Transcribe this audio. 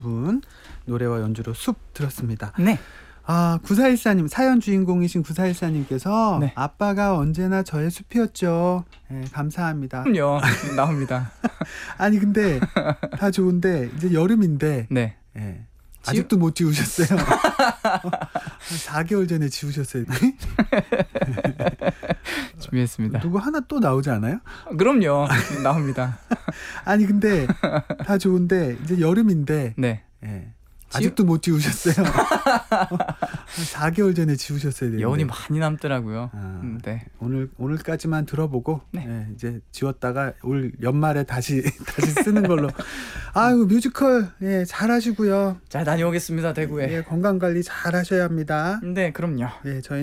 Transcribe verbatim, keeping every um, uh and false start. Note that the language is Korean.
분 노래와 연주로 숲 들었습니다. 네. 아, 구사일사님 사연 주인공이신 구사일사님께서 네. 아빠가 언제나 저의 숲이었죠. 네, 감사합니다. 그럼요. 나옵니다. 아니 근데 다 좋은데 이제 여름인데 네. 예, 아직도 못 지우셨어요. 사 개월 전에 지우셨어요. 준비했습니다. 누구 하나 또 나오지 않아요? 그럼요. 나옵니다. 아니 근데 다 좋은데 이제 여름인데 네. 예, 아직도 못 지우셨어요. 사 개월 전에 지우셨어야 되는데. 여운이 많이 남더라고요. 아, 음, 네. 오늘 오늘까지만 들어보고 네. 예, 이제 지웠다가 올 연말에 다시 다시 쓰는 걸로. 아유 뮤지컬 예, 잘하시고요. 잘 다녀오겠습니다. 대구에. 예, 건강 관리 잘 하셔야 합니다. 네, 그럼요. 예, 저희.